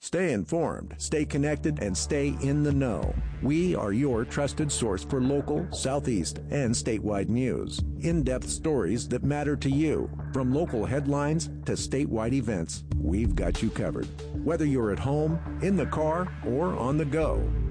Stay informed, stay connected, and stay in the know. We are your trusted source for local, Southeast, and statewide news. In-depth stories that matter to you. From local headlines to statewide events, we've got you covered. Whether you're at home, in the car, or on the go,